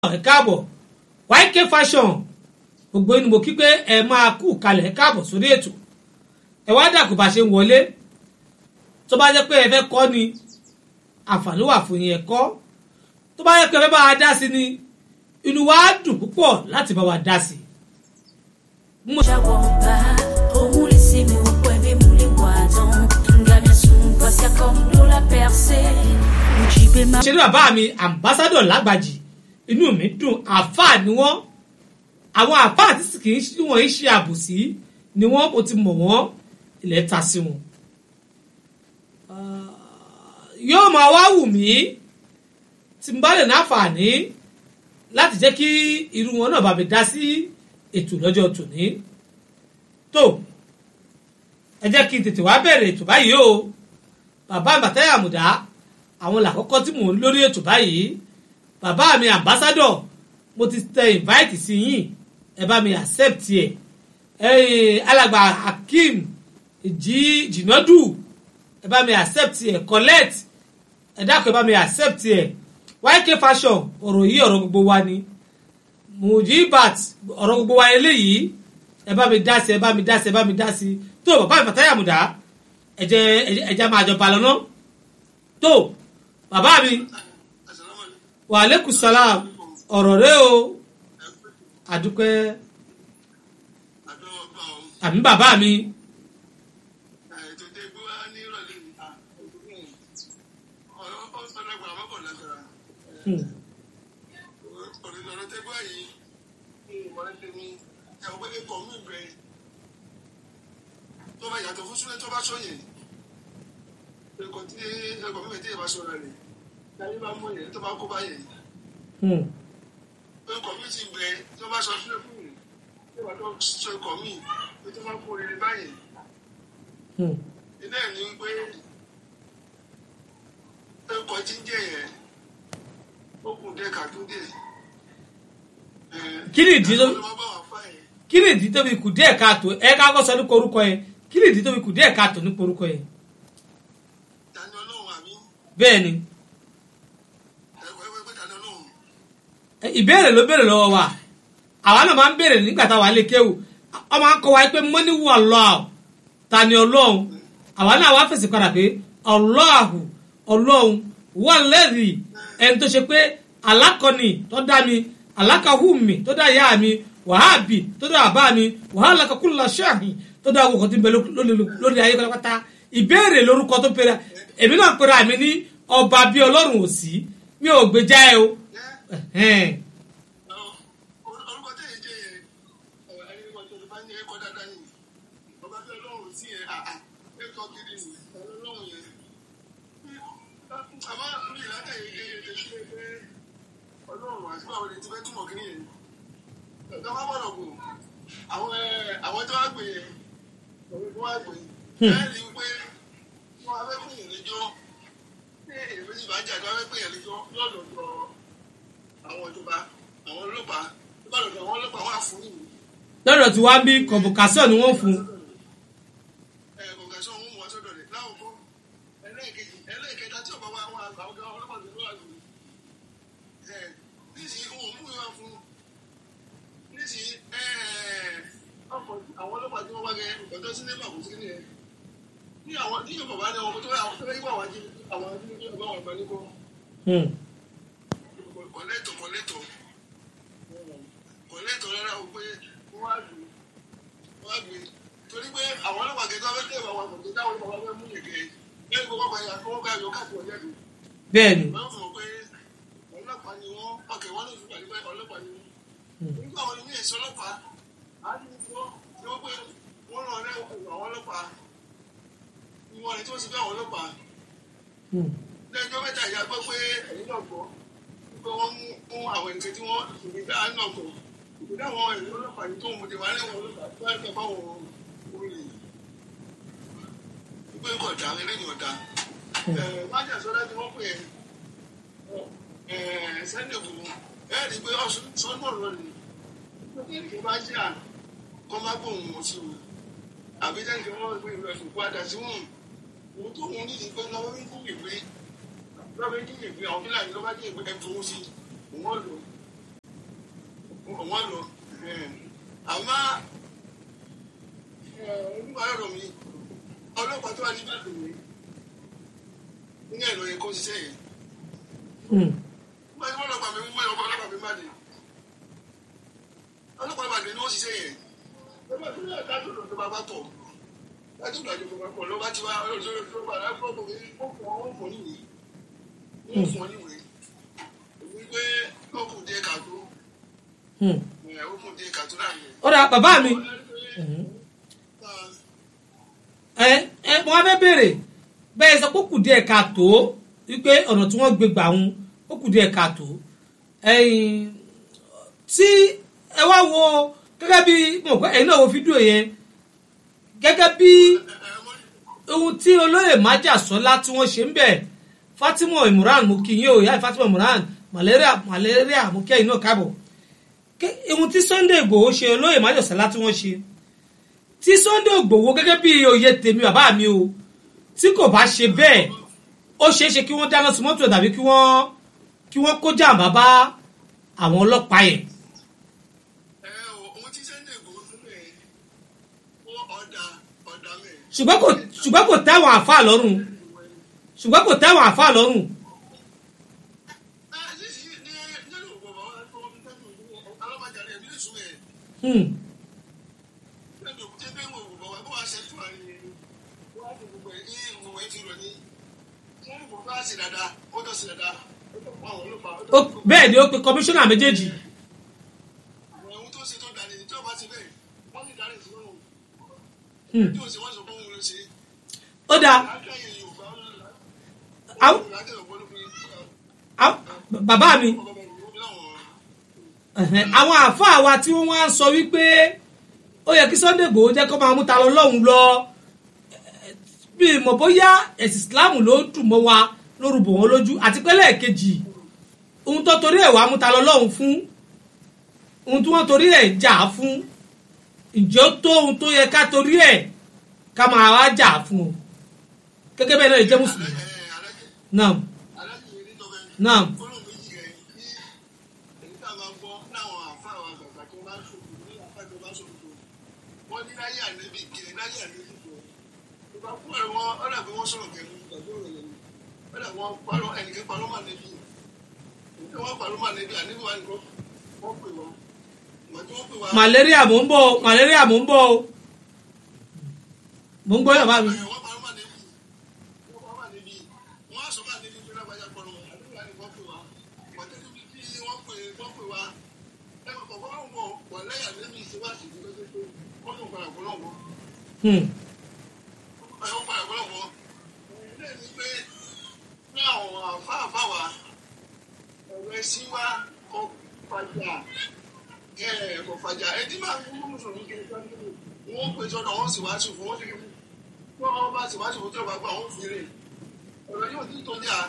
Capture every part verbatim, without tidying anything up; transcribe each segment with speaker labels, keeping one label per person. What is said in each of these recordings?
Speaker 1: ẹ káàbọ̀ Y K Fashion gbogbo inú mo kí pé ẹ máa kú kalẹ̀ ẹ káàbọ̀ sórí ètò ẹ wá dàkú bá ṣe ń wọlé tó bá jẹ́ pé ẹ fẹ́ kọ́ ni àǹfààní wà fún yín ẹ kọ́ tó bá jẹ́ pé ẹ fẹ́ bá wa dá sí ni inú wa dùn púpọ̀ láti bá wa dá sí. ṣe ní bàbá mi ambassador Lágbàjì inú mi dùn àfáà ni wọ́n àwọn àfáà tí kì í ṣe wọ́n ṣe àbòsí ni wọ́n mo ti mọ̀ wọ́n ilẹ̀ ta sí wọn. yóò máa wá wù mí tí n bá lè náfààní láti jẹ́ kí irú wọn náà bá mi dá sí ètò lọ́jọ́ tòní. tó ẹ jẹ́ kí n tètè wá bẹ̀rẹ̀ ètò báyìí o bàbá Bàtáyà Àmùdá àwọn làkọ́kọ́ tí mò ń lórí ètò báyìí bàbá mi ambassador mo ti tẹ invite sí yín ẹ bá mi accept ẹ ẹ alàgbà Hakeem jí jìnàdù ẹ bá mi accept ẹ collect ẹ dákun ẹ bá mi accept ẹ Y K Fashion ọ̀rọ̀ yìí ọ̀rọ̀ gbogbo wa ni Mujibat ọ̀rọ̀ gbogbo wa eléyìí ẹ bá mi dá sí ẹ bá mi dá sí ẹ bá mi dá sí tó bàbá mi Bàtáyà Àmùdá ẹ jẹ́ ẹ jẹ́ máa jọba lọ́nà tó bàbá mi wa aleykum salaam ọ̀rọ̀ rẹ o àdúpẹ́ àmì bàbá mi.
Speaker 2: tó bá yàtọ̀ fún súnlẹ̀ tó bá sọ̀yẹ̀ ẹ̀kọ́ tí ẹ̀kọ́ mímẹ̀ tí ẹ̀ bá sọ̀rọ̀ rẹ̀ láyé bá mú yẹn tó bá kó bá yẹn ẹ̀kọ́ mi ti gbẹ tó bá sọ sílẹ̀ fún yẹn tó bá tó sọ ẹ̀kọ́ mi tó bá kó rere báyẹn ilé ẹ̀ ní pé ẹ̀kọ́ tí ń jẹ́ yẹn ó kùn dé kàdúndé.
Speaker 1: kí ni ìdí tó kí ni ìdí tó fi kù díẹ̀ káàtó ẹ ká kọ́ sọ nípa orúkọ yẹn kí ni ìdí tó fi kù díẹ̀ káàtó nípa orúkọ yẹn.
Speaker 2: Tani Ọlọ́run àmì.
Speaker 1: bẹ́ẹ̀ ni.
Speaker 2: ẹ̀kọ́ ẹ̀kọ́ ẹ̀kọ́ Tani Ọlọ́run.
Speaker 1: ìbéèrè ló béèrè lọ́wọ́ wa àwa náà máa ń béèrè nígbà táwa lè kéwù ọmọ akọ wa pé mọ́ní wù Allah Tani Ọlọ́run àwa náà wá fèsì padà pé Allahu Ọlọ́run wà lẹ́rì ẹni tó ṣe pé alákọ̀ọ́nì tó dá mi alákàhùnmi tó dá ìyá mi wàhábì tó dá bàbá mi wàhálà kakúlà ṣáàhìn tó dá owó kan tó ń bẹ lórí ayé pátápátá ìbéèrè lórúkọ tó pera èmi náà pera mi ní ọba bí Ọlọ́run ò sí mi ò gbèjà ẹ o.
Speaker 2: orúkọ tẹ̀ ẹ́ jẹ́ yẹn ẹni wọn tó bá ní ẹ̀kọ́ dáadáa ni ọba bí Ọlọ́run sí yẹn àà ẹ̀kọ́ gidi ni Ọlọ́run yẹn àmọ́ mi ìlànà yẹn yẹn yẹn ṣe pé Ọlọ́run àti báwo ni ti fẹ́ túmọ̀ kí nìyẹn ọ̀gá má bọ̀rọ̀ gùn àwọn àwọn tó wá gbé yẹn òun tó wá gbé ẹ̀ rí i pé wọ́n á fẹ́ pè yẹn lẹ́jọ́ ní èrè méjì bá jà tó wá fẹ́ pè yẹn lẹ́jọ́ lọ́dọ̀ọ̀dọ̀ àwọn ìjọba àwọn ọlọ́pàá tó bá lọ́dọ̀ àwọn ọlọ́pàá wà fún yìí.
Speaker 1: lọ́dọ̀ tí wàá bí convocation ni wọ́n fún un.
Speaker 2: ẹ convocation ń wọ́n sọ́dọ̀ rẹ̀ láwùjọ ẹlẹ́ẹ̀kejì ẹlẹ́ẹ̀kẹta tí ọba wa wà àwọn ọlọ́pàá tó wà lórí ẹ nísìnyí òun mú ìwà fún nísìnyí ẹ ọkọ̀ àwọn ọlọ́pàá tí wọ́n wá gẹ ọ̀dọ́ sí nípa kò sí ní ẹ ní àwọn tí yóò bàbá ní ọkọ̀ tó yà wọ́n yíwà wájú àwọn ajínigbé ọba wọn ìgbà níkọ́ kọ̀lẹ́tọ̀ kọ̀lẹ́tọ̀ kọ̀lẹ́tọ̀ rárá o pé wọ́n á gbé wọ́n á gbé torí pé àwọn ọlọ́pàá kẹta fẹ́ tẹ̀ wọ́n àwọn ọ̀dọ́ táwọn ọlọ́pàá fẹ́ mú yẹ̀kẹ́ lẹ́yìn gbogbo ọgbà yà kọ́ ká yọ káàkiri ọjà dùn.
Speaker 1: bẹ́ẹ̀ni.
Speaker 2: wọ́n fọ̀ pé ọlọ́pàá ni wọ́n ọkẹ́ wọ́n lè fi pàdé pé ọlọ́pàá ni wọ́n. nígbà wọn ni mí ẹ̀sọ́ ọlọ́pàá á ní wọ́n ní wọ́n pé wọ́n lọ rẹ́ àwọn ọlọ́pàá ni wọ́n ní tí wọ́n ti fẹ́ àwọn ọlọ́pàá. lẹ́jọ́ mẹ́ta ìyá gbọ́ pé ẹ̀yìn náà gbọ́ pé wọ́n mú àwọn ènìyàn tí wọ́n ìgbà náà gbọ́ ìgbà àwọn ẹ̀yìn ọlọ́pàá yìí tó ń mọ̀tẹ̀ wá lẹ́wọ̀n ọlọ́pàá tó wá lẹ́wọ̀n fáwọn olè ìgbé kọ̀ọ̀dà eléyìí ọ̀dà májà sọ́dá tí wọ́n pè é Sunday Igboho ẹ̀ rí i pé sọ́nà ọ̀rọ̀ ni kí bá ṣe à kọ́ má gbóhùn wọn sí o àbí jẹ́ kí wọ́n gbé ìlú ẹ̀sùn padà sí wọn òun tó wọn ní ìgbẹ́ lọ́wọ́ ń kú ìwé lọ́wọ́ ń kú ìwé àwọn fúlàní ló bá dé ìwé ẹ̀ fowó sí òun ọ̀ lò wọ́n lọ àmọ́ nígbà lọ́dọ̀ mi ọlọ́pàá tó wà ní bàtò mi ní ẹ̀rọ yẹn kó ṣiṣẹ́ yẹn. wọ́n ní ọlọ́pàá mi mú ọlọ́pàá ọlọ́pàá mi má dé ọlọ́pàá má dé ní wọ́n ṣiṣẹ́ yẹn. ọlọ́pàá tó yà dájú lọ tó bá bá tọ̀ dájú dájú tó bá pọ̀ lọ́wọ́ tí wàá ọlọ́pàá tó bá lápò tó fi ó fún ọ fún níwèé ó fún ọ níwèé wípé ó kù díẹ̀ kàtó ó kù díẹ̀ kàtó láàrin.
Speaker 1: ọ̀rọ̀ bàbá mi ẹ ẹ mo wá fẹ́ béèrè bẹ́ẹ̀ sọ pé ó kù díẹ̀ káàtó wípé ọ̀nà tí wọ́n gbé gbà ń ó kù díẹ̀ káàtó ẹ̀yìn tí ẹ wá wo gẹ́gẹ́ bí mo pẹ́ ẹ̀yin náà wo fídíò yẹn gẹ́gẹ́ bí ohun tí olóyè májàsọ́lá tí wọ́n ṣe ń bẹ̀ Fatima Imran mo kí yín o ìyá Fatima Imran malaria malaria mo kí ẹ̀yin náà káàbọ̀ ohun tí Sunday Igboho ṣe olóyè májàsọ́lá tí wọ́n ṣe tí Sunday Igboho gẹ́gẹ́ bí oyè tèmi bàbá mi o tí kò bá ṣe bẹ́ẹ̀ ó ṣeé ṣe kí wọ́n dáná sí mọ́tò tàbí kí wọ́n kí wọ́n kó jàǹbá bá àwọn ọlọ́pàá yẹn. ṣùgbọ́n kò ṣùgbọ́n kò tẹ́ àwọn àáfàá lọ́rùn ṣùgbọ́n kò tẹ́ àwọn àáfàá lọ́rùn. Hmm. bẹ́ẹ̀ ni ó pe kọmíṣánná méjèèjì. ó dáa bàbá mi àwọn àáfàá wa tí wọ́n wá ń sọ wípé ó yẹ kí Sunday Igboho jẹ́ kó máa mú ta lọ lọ́hùn lọ bí mo bóyá ẹ̀sìn Islam ló dùn mọ́ wa lórúbọ wọn lójú àti pé lẹ́ẹ̀kejì ohun tó torí ẹ̀ wá mú ta lọ lọ́hùn fún ohun tí wọ́n torí ẹ̀ jà fún ǹjẹ́ ó tó ohun tó yẹ ká torí ẹ̀ ká máa wá jà fún o gẹ́gẹ́ bẹ́ẹ̀ náà lè jẹ́ mùsùlùmí. naam naam. malaria mo ń bọ̀ malaria mo ń bọ̀ o mo ń gbọ́ yàrá mi. Hmm. Fàjà ẹtí máa ń mú mùsùlùmí kiri káàkiri wọn pè sọ́dọ̀ wọn sì wá sí fún wọn sí kiri wọn bá sì wá sí fún tí wọn bá gbà wọn fi rè ọ̀rọ̀ yóò ti tó jà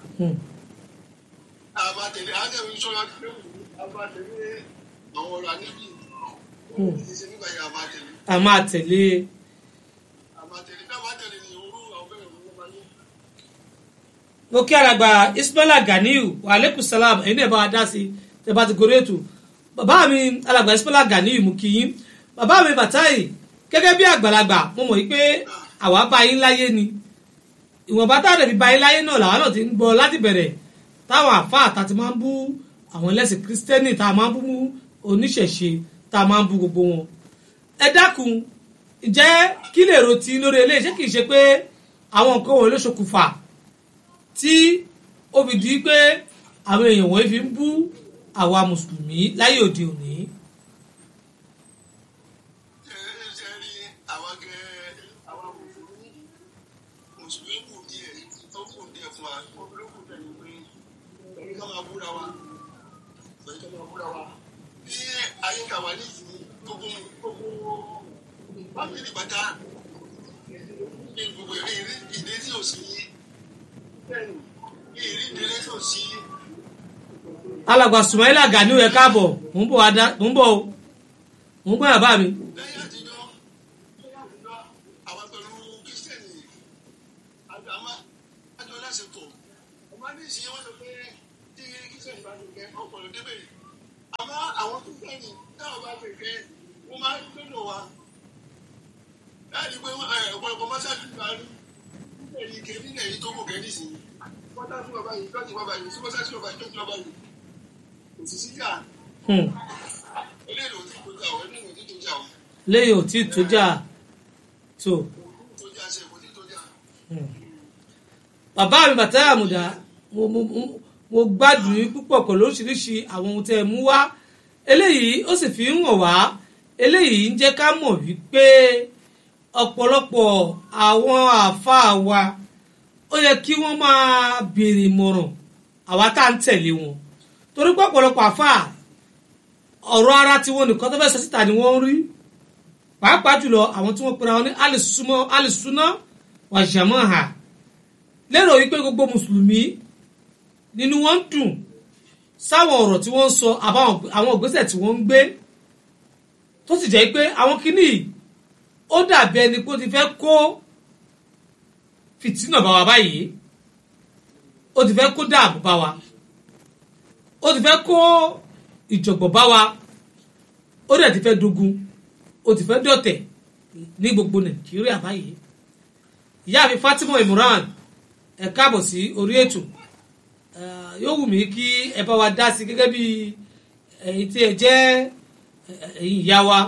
Speaker 1: àbátẹlẹ àgẹwò ìṣọra kílẹ àbátẹlẹ àwọn ọ̀rọ̀ àníbì ìṣe nígbà yẹn àbátẹlẹ. àmàtẹlẹ.
Speaker 2: àbátẹlẹ kábàtẹlẹ ni orú àwọn bẹ̀rẹ̀ wọn máa ní.
Speaker 1: mo kí alàgbà Ismaila Ganiu wa aleykum salam ẹ̀yin náà bá wa dá sí tẹ́ bá ti gorí ètò bàbá mi alàgbà Ismaila Ganiu mú kí yín bàbá mi Bàtáì gẹ́gẹ́ bí àgbàlagbà mo mọ̀ wípé àwa bá yín láyé ni ìwọ̀nba tá a dẹ̀ fi bá yín láyé náà làwa náà ti ń gbọ́ láti bẹ̀rẹ̀ táwọn àfáà tá a ti máa ń bú àwọn ẹlẹ́sìn kírísítẹ́nì tá a máa ń bú oníṣẹ̀ṣe tá a máa ń bú gbogbo wọn. ẹ dákun ǹjẹ́ kí lè ro ti lórí eléyìí ṣé kìí ṣe pé àwọn nǹkan wọ̀nyí ló ṣokùnfà tí ó fi di pé àwọn èèyàn wọ̀nyí fi ń bú àwa mùsùlùmí láyé òde òní. alàgbà Ismaila Ganiu ẹ káàbọ̀ mò ń bọ̀ wá dá mò ń bọ̀ o mò ń gbọ́ yàrá mi.
Speaker 2: àmọ́ àwọn tó fẹ́ ni táwọn bá fẹ́ fẹ́ wọ́n máa ń gbẹ́dọ̀ wa láti pé ọ̀pọ̀lọpọ̀ mọ́ṣáájú ìgbà rí nílẹ̀ ike nílẹ̀ yìí tó kò kẹ́ nísìnyí wọ́n dá sí bàbá yìí tọ́jú bàbá yìí sí mọ́ṣáájú bàbá yìí tọ́jú bàbá yìí kò sì sí jà eléyìí ò tí tó jà ọ́ eléyìí ò tí tó jà ọ́.
Speaker 1: lẹ́yìn ò tí tó jà tó.
Speaker 2: tó jà ṣe kò tí tó jà.
Speaker 1: bàbá mi Bàtà Àmùdá mo mo mo gbádùn yín púpọ̀ pẹ̀lú oríṣiríṣi àwọn ohun tẹ́ ẹ mú wá eléyìí ó sì fi ń hàn wá eléyìí ń jẹ́ ká mọ̀ wípé ọ̀pọ̀lọpọ̀ àwọn àáfàá wa ó yẹ kí wọ́n máa béèrè ìmọ̀ràn àwa tá à ń tẹ̀lé wọn torí pé ọ̀pọ̀lọpọ̀ àáfàá ọ̀rọ̀ ara tiwọn nìkan tó fẹ́ sọ síta ni wọ́n ń rí pàápàá jùlọ àwọn tí wọ́n pera wọn ní alìsúná wàjàmọ́ha lérò wípé gbogbo mùsùlùmí nínú wọn dùn sáwọn ọ̀rọ̀ tí wọ́n ń sọ àwọn ìgbésẹ̀ tí wọ́n ń gbé tó sì jẹ́ pé àwọn kìíní ó dàbí ẹni pé ó ti fẹ́ kó fìtínà bá wa báyìí ó ti fẹ́ kó dáàbò bá wa ó ti fẹ́ kó ìjọ̀gbọ̀n bá wa ó dẹ̀ ti fẹ́ dogun ó ti fẹ́ dọ̀tẹ̀ ní gbogbo Nàìjíríà báyìí ìyá mi Fatima Imran ẹ káàbọ̀ sí orí ètò yóò wù mí kí ẹ bá wa dá sí gẹ́gẹ́ bí ẹ̀yin tí ẹ jẹ́ ẹ̀yin ìyá wa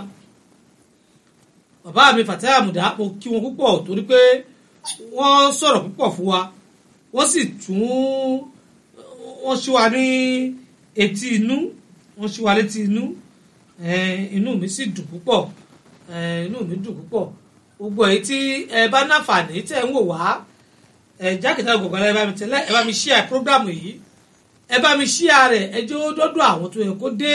Speaker 1: bàbá mi Bàtà Àmùdá mo kí wọn púpọ̀ torí pé wọ́n sọ̀rọ̀ púpọ̀ fún wa wọ́n sì tún wọ́n ṣí wa ní etí inú wọ́n ṣí wa létí inú inú mi sì dùn púpọ̀ inú mi dùn púpọ̀ gbogbo èyí tí ẹ bá náfààní tẹ̀ ń wò wá jákèjá gbogbo ẹ bá mi tẹ́lẹ̀ ẹ bá mi share program yìí ẹ bá mi share rẹ̀ ẹ jẹ́ ó dọ́dọ̀ àwọn tó yẹ kó dé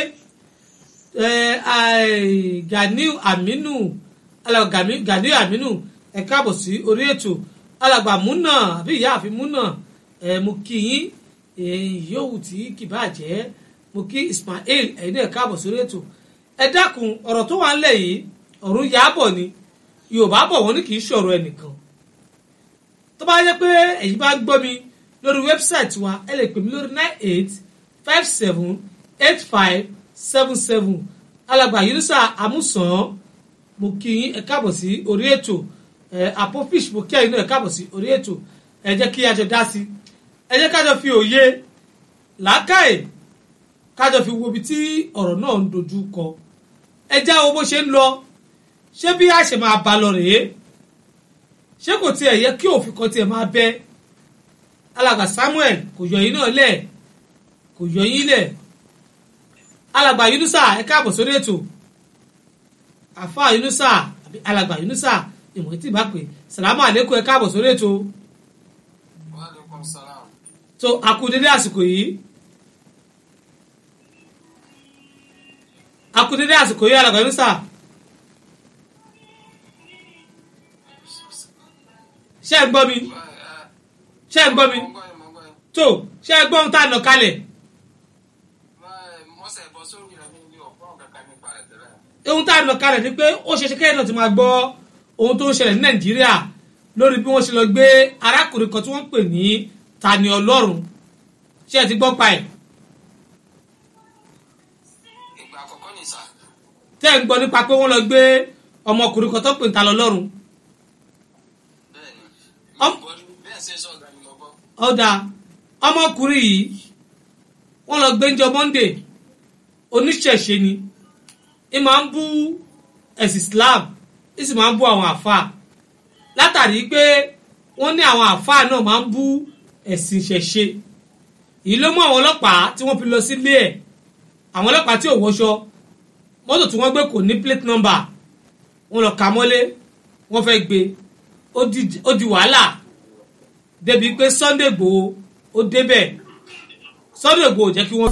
Speaker 1: Ganiu Aminu alàgbà Ganiu Aminu ẹ káàbọ̀ sí orí ètò alàgbà Múnà àbí ìyá àfi Múnà ẹ mo kí yín yòówù tí kì bá jẹ́ mo kí Ismail ẹ̀yin náà ẹ káàbọ̀ sí orí ètò ẹ dákun ọ̀rọ̀ tó wà ńlẹ̀ yìí ọ̀run yàbọ̀ ni Yorùbá bọ̀ wọ́n ní kì í ṣọ̀rọ̀ ẹnìkan tó bá yẹ pé ẹ̀yin bá gbọ́ mi lórí wẹ́bsáìtì wa ẹ lè pè mí lórí nine eight five seven eight five seven seven alàgbà Yunusa Amusan mo kí yín ẹ káàbọ̀ sí orí ètò ẹ Apofish mo kí ẹ̀yin náà ẹ káàbọ̀ sí orí ètò ẹ jẹ́ kí a jọ dá sí ẹ jẹ́ ká jọ fi òye làákàyè ká jọ fi wo ibi tí ọ̀rọ̀ náà ń dojú kọ ẹ já wo bó ṣe ń lọ ṣé bí a ṣe máa bá lọ rèé ṣé kò tiẹ̀ yẹ kí òfin kan tiẹ̀ máa bẹ alàgbà Samuel kò yọ yín náà lẹ̀ kò yọ yín lẹ̀ alàgbà Yunusa ẹ káàbọ̀ sórí ètò àfa Yunusa àbí alàgbà Yunusa ìmọ̀ tí ì bá pè sàlámù àlékún ẹ káàbọ̀ sórí ètò tó akudede àsìkò yìí akudede àsìkò yìí alàgbà Yunusa. ṣé ẹ gbọ́ mi ṣé ẹ gbọ́ mi tó ṣé ẹ gbọ́ ohun tá a nà kalẹ̀. ohun tá a nà kalẹ̀ ni pé ó ṣe ṣe kẹ́yìn náà ti máa gbọ́ ohun tó ń ṣẹlẹ̀ ní Nàìjíríà lórí bí wọ́n ṣe lọ gbé arákùnrin kan tí wọ́n ń pè ní Tani Ọlọ́run ṣé ẹ ti gbọ́ pa ẹ̀.
Speaker 2: ìgbà àkọ́kọ́ ni sà.
Speaker 1: tẹ́ ẹ ń gbọ́ nípa pé wọ́n lọ gbé ọmọkùnrin kan tó ń pè ní Tani Ọlọ́run. ọ̀dà ọmọkùnrin yìí wọ́n lọ gbẹ́njọ Monday oníṣẹ̀ṣe ni ẹ máa ń bú ẹ̀sìn Islam ẹ sì máa ń bú àwọn àfáà látàrí pé wọ́n ní àwọn àfáà náà máa ń bú ẹ̀sìn ìṣẹ̀ṣe èyí ló mú àwọn ọlọ́pàá tí wọ́n fi lọ sílé ẹ̀ àwọn ọlọ́pàá tí ò wọṣọ mọ́tò tí wọ́n gbé kò ní plate number wọ́n lọ kà mọ́lé wọ́n fẹ́ gbé ó di wàhálà débi pé Sunday Igboho ó débẹ̀ Sunday Igboho jẹ́ kí wọ́n